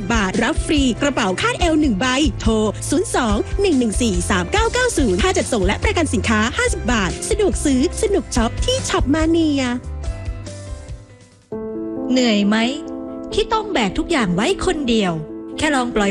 10 บาทรับฟรีกระเป๋าคาดเอว1ใบโทร02-114-3990ค่าจัดส่งและประกันสินค้า50 บาทสะดวกซื้อสนุกช็อปที่ช็อปมาเนียเหนื่อยไหมที่ต้องแบกทุกอย่างไว้คนเดียวแค่ลองปล่อย